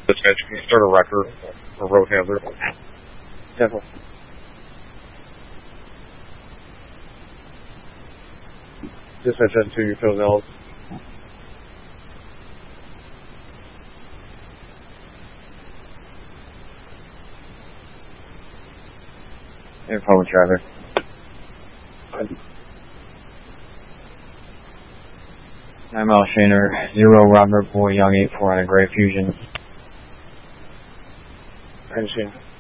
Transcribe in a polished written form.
Dispatch, can you start a record for road hazard? Definitely. Dispatch N2, you feel Nellis. Air public driver. 9 Mile Shaner, 0 Robert Boy Young 84 on a Gray Fusion. I understand.